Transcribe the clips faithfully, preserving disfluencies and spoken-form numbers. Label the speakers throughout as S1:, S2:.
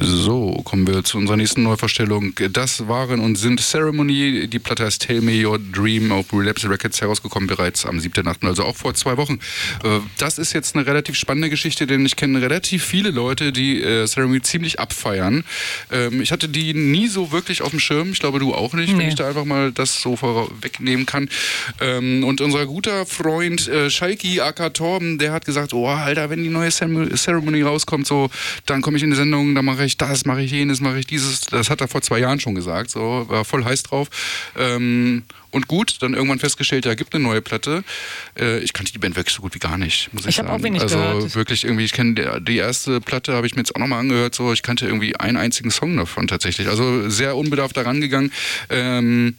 S1: So, kommen wir zu unserer nächsten Neuvorstellung. Das waren und sind Ceremony. Die Platte heißt Tell Me Your Dream auf Relapse Records, herausgekommen bereits am siebten achten, also auch vor zwei Wochen. Das ist jetzt eine relativ spannende Geschichte, denn ich kenne relativ viele Leute, die Ceremony ziemlich abfeiern. Ich hatte die nie so wirklich auf dem Schirm. Ich glaube, du auch nicht, nee. Wenn ich da einfach mal das so vorwegnehmen kann. Und unser guter Freund Schalki aka Torben, der hat gesagt, oh Alter, wenn die neue Ceremony rauskommt, so, dann komme ich in die Sendung, dann mache ich das, mache ich jenes, mache ich dieses. Das hat er vor zwei Jahren schon gesagt, so, war voll heiß drauf. Ähm, und gut, dann irgendwann festgestellt, ja, gibt eine neue Platte. Äh, ich kannte die Band wirklich so gut wie gar nicht, muss ich, ich sagen. Ich habe auch wenig
S2: also
S1: gehört. Also wirklich irgendwie, ich kenne die erste Platte, habe ich mir jetzt auch nochmal angehört, so, ich kannte irgendwie einen einzigen Song davon tatsächlich. Also sehr unbedarft daran gegangen. Ähm,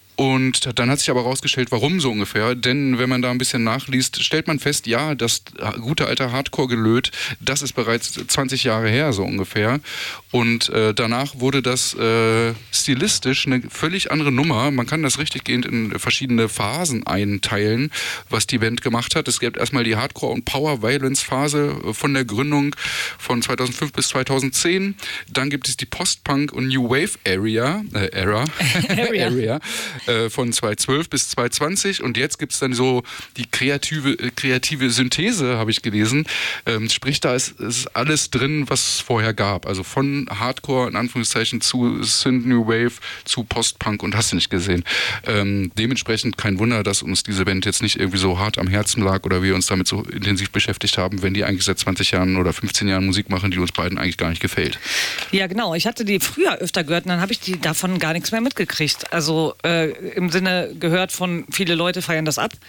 S1: Und dann hat sich aber rausgestellt, warum so ungefähr. Denn wenn man da ein bisschen nachliest, stellt man fest, ja, das gute alte Hardcore-Gelöt, das ist bereits zwanzig Jahre her so ungefähr. Und äh, danach wurde das äh, stilistisch eine völlig andere Nummer. Man kann das richtiggehend in verschiedene Phasen einteilen, was die Band gemacht hat. Es gibt erstmal die Hardcore- und Power-Violence-Phase von der Gründung von zweitausendfünf bis zweitausendzehn. Dann gibt es die Post-Punk- und New Wave-Area, äh, Era, Area. Area. Von zweitausendzwölf bis zweitausendzwanzig und jetzt gibt es dann so die kreative, kreative Synthese, habe ich gelesen. Ähm, sprich, da ist, ist alles drin, was es vorher gab. Also von Hardcore in Anführungszeichen zu Synth New Wave zu Post-Punk und hast du nicht gesehen. Ähm, dementsprechend kein Wunder, dass uns diese Band jetzt nicht irgendwie so hart am Herzen lag oder wir uns damit so intensiv beschäftigt haben, wenn die eigentlich seit zwanzig Jahren oder fünfzehn Jahren Musik machen, die uns beiden eigentlich gar nicht gefällt.
S2: Ja, genau. Ich hatte die früher öfter gehört und dann habe ich die davon gar nichts mehr mitgekriegt. Also äh, im Sinne gehört von, viele Leute feiern das ab.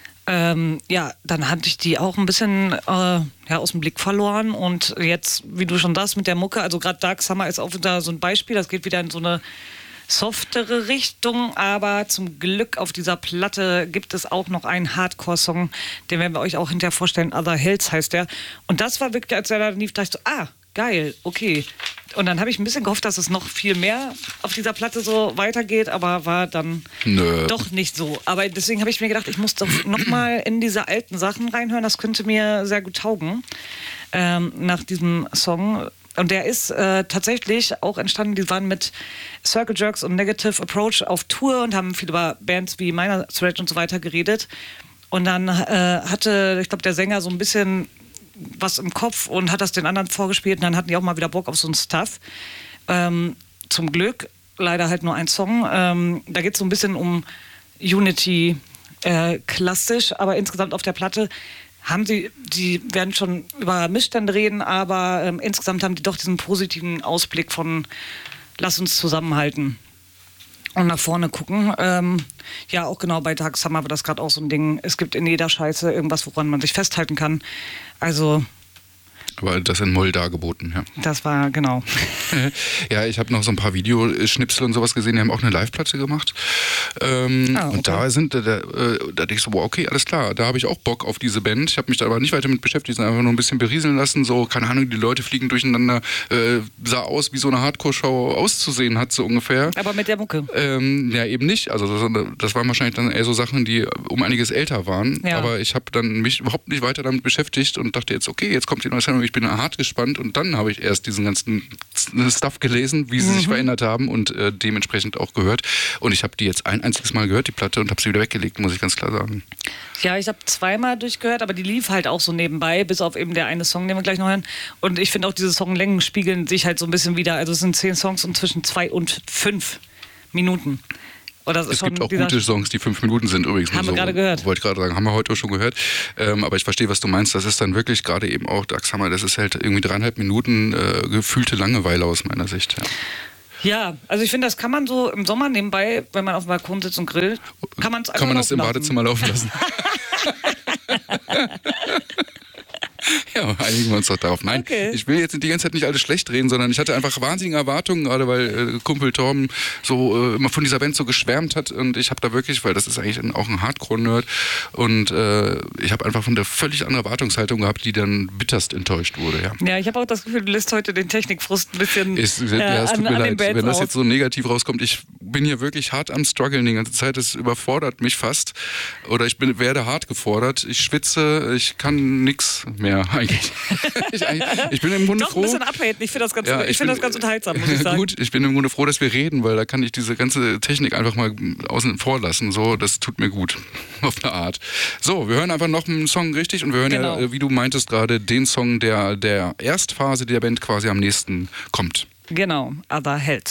S2: Ähm, ja, dann hatte ich die auch ein bisschen äh, ja, aus dem Blick verloren und jetzt, wie du schon sagst, mit der Mucke, also gerade Dark Summer ist auch wieder so ein Beispiel, das geht wieder in so eine softere Richtung, aber zum Glück auf dieser Platte gibt es auch noch einen Hardcore-Song, den werden wir euch auch hinterher vorstellen, Other Hells heißt der. Und das war wirklich, als er da lief, dachte ich so, ah, geil, okay. Und dann habe ich ein bisschen gehofft, dass es noch viel mehr auf dieser Platte so weitergeht, aber war dann Nö. doch nicht so. Aber deswegen habe ich mir gedacht, ich muss doch noch mal in diese alten Sachen reinhören, das könnte mir sehr gut taugen ähm, nach diesem Song. Und der ist äh, tatsächlich auch entstanden, die waren mit Circle Jerks und Negative Approach auf Tour und haben viel über Bands wie Minor Threat und so weiter geredet. Und dann äh, hatte, ich glaube, der Sänger so ein bisschen was im Kopf und hat das den anderen vorgespielt und dann hatten die auch mal wieder Bock auf so einen Stuff. Ähm, zum Glück, leider halt nur ein Song. Ähm, da geht es so ein bisschen um Unity äh, klassisch, aber insgesamt auf der Platte haben sie, die werden schon über Missstände reden, aber ähm, insgesamt haben die doch diesen positiven Ausblick von lass uns zusammenhalten und nach vorne gucken. Ähm, ja, auch genau bei Dark Summer war das gerade auch so ein Ding. Es gibt in jeder Scheiße irgendwas, woran man sich festhalten kann. Also
S1: aber das in Moll dargeboten, ja.
S2: Das war, genau.
S1: Ja, ich habe noch so ein paar Videoschnipsel und sowas gesehen, die haben auch eine Live-Platte gemacht. Ähm, ah, okay. Und da sind, da, da, da dachte ich so, wow, okay, alles klar, da habe ich auch Bock auf diese Band. Ich habe mich da aber nicht weiter mit beschäftigt, sondern einfach nur ein bisschen berieseln lassen, so, keine Ahnung, die Leute fliegen durcheinander, äh, sah aus, wie so eine Hardcore-Show auszusehen hat, so ungefähr.
S2: Aber mit der Mucke?
S1: Ähm, ja, eben nicht. Also das, das waren wahrscheinlich dann eher so Sachen, die um einiges älter waren. Ja. Aber ich habe dann mich überhaupt nicht weiter damit beschäftigt und dachte jetzt, okay, jetzt kommt die neue Sendung, ich bin hart gespannt und dann habe ich erst diesen ganzen Stuff gelesen, wie sie mhm. sich verändert haben und äh, dementsprechend auch gehört. Und ich habe die jetzt ein einziges Mal gehört, die Platte, und habe sie wieder weggelegt, muss ich ganz klar sagen.
S2: Ja, ich habe zweimal durchgehört, aber die lief halt auch so nebenbei, bis auf eben der eine Song, den wir gleich noch hören. Und ich finde auch, diese Songlängen spiegeln sich halt so ein bisschen wieder. Also es sind zehn Songs und zwischen zwei und fünf Minuten. Oder
S1: es gibt auch gute Songs, die fünf Minuten sind übrigens.
S2: Haben wir
S1: so,
S2: gerade gehört.
S1: Wollte gerade sagen, haben wir heute schon gehört. Ähm, aber ich verstehe, was du meinst. Das ist dann wirklich gerade eben auch Dark Summer, das ist halt irgendwie dreieinhalb Minuten äh, gefühlte Langeweile aus meiner Sicht. Ja,
S2: ja, also ich finde, das kann man so im Sommer nebenbei, wenn man auf dem Balkon sitzt und grillt, kann, man's
S1: kann man das im
S2: lassen.
S1: Badezimmer laufen lassen. Ja, einigen wir uns doch darauf. Nein, okay. Ich will jetzt die ganze Zeit nicht alles schlecht reden, sondern ich hatte einfach wahnsinnige Erwartungen, gerade weil äh, Kumpel Torben so äh, immer von dieser Band so geschwärmt hat und ich habe da wirklich, weil das ist eigentlich auch ein Hardcore-Nerd und äh, ich habe einfach von der völlig andere Erwartungshaltung gehabt, die dann bitterst enttäuscht wurde. Ja,
S2: ja, ich habe auch das Gefühl, du lässt heute den Technikfrust ein bisschen
S1: ist, äh, ja, es tut an, mir leid, wenn das jetzt so negativ rauskommt. Ich bin hier wirklich hart am struggeln die ganze Zeit, es überfordert mich fast oder ich bin, werde hart gefordert, ich schwitze, ich kann nichts mehr. mehr eigentlich. ich, ich bin im Grunde
S2: Doch,
S1: froh.
S2: ein bisschen abhaten. Ich finde das, ganz,
S1: Ja,
S2: ich
S1: ich
S2: find
S1: bin-
S2: das ganz unterhaltsam, muss ich sagen.
S1: Gut, ich bin im Grunde froh, dass wir reden, weil da kann ich diese ganze Technik einfach mal außen vor lassen. So, das tut mir gut. Auf eine Art. So, wir hören einfach noch einen Song richtig und wir hören
S2: Genau.
S1: ja, wie du meintest gerade, den Song, der der Erstphase der Band quasi am nächsten kommt.
S2: Genau, Other Health.